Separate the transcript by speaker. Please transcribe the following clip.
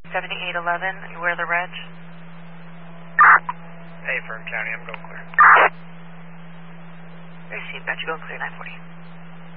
Speaker 1: 7811, you wear the reg?
Speaker 2: Hey, Fern County, I'm going clear.
Speaker 1: Received, got you going clear, 940.